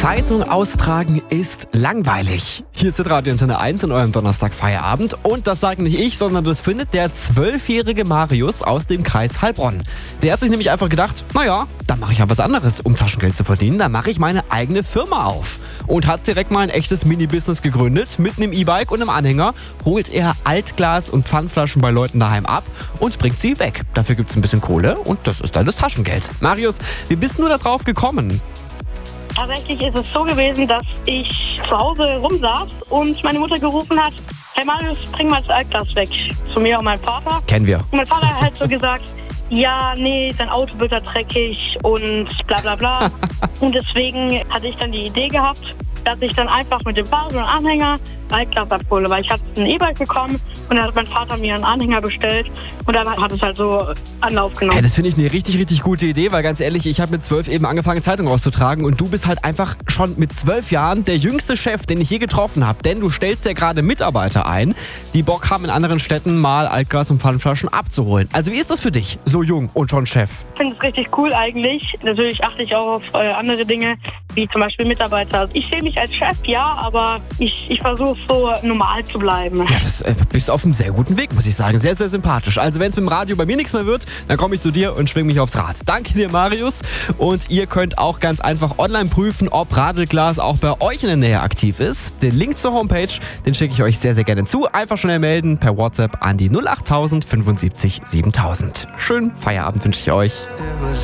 Zeitung austragen ist langweilig. Hier ist Radio Antenne 1 in eurem Donnerstag-Feierabend. Und das sage nicht ich, sondern das findet der 12-jährige Marius aus dem Kreis Heilbronn. Der hat sich nämlich einfach gedacht, naja, da mache ich ja was anderes, um Taschengeld zu verdienen. Da mache ich meine eigene Firma auf. Und hat direkt mal ein echtes Mini-Business gegründet. Mit einem E-Bike und einem Anhänger holt er Altglas und Pfandflaschen bei Leuten daheim ab und bringt sie weg. Dafür gibt's ein bisschen Kohle und das ist dann das Taschengeld. Marius, wie bist du da drauf gekommen? Tatsächlich ist es so gewesen, dass ich zu Hause rumsaß und meine Mutter gerufen hat, hey Marius, bring mal das Altglas weg. Zu mir und meinem Vater. Kennen wir. Und mein Vater hat halt so gesagt, ja, nee, dein Auto wird da dreckig und bla bla bla. Und deswegen hatte ich dann die Idee gehabt, dass ich dann einfach mit dem Fahrrad und Anhänger Altglas abhole. Weil ich hatte ein E-Bike bekommen und dann hat mein Vater mir einen Anhänger bestellt und dann hat es halt so Anlauf genommen. Hey, das finde ich eine richtig, richtig gute Idee, weil ganz ehrlich, ich habe mit 12 eben angefangen, Zeitung auszutragen und du bist halt einfach schon mit 12 Jahren der jüngste Chef, den ich je getroffen habe. Denn du stellst ja gerade Mitarbeiter ein, die Bock haben, in anderen Städten mal Altglas und Pfandflaschen abzuholen. Also wie ist das für dich, so jung und schon Chef? Ich finde es richtig cool eigentlich. Natürlich achte ich auch auf andere Dinge, wie zum Beispiel Mitarbeiter. Ich sehe mich als Chef, ja, aber ich versuche so normal zu bleiben. Ja, das bist auf einem sehr guten Weg, muss ich sagen. Sehr, sehr sympathisch. Also wenn es mit dem Radio bei mir nichts mehr wird, dann komme ich zu dir und schwing mich aufs Rad. Danke dir, Marius. Und ihr könnt auch ganz einfach online prüfen, ob Radelglas auch bei euch in der Nähe aktiv ist. Den Link zur Homepage, den schicke ich euch sehr, sehr gerne zu. Einfach schnell melden per WhatsApp an die 08000 75 7000. Schönen Feierabend wünsche ich euch.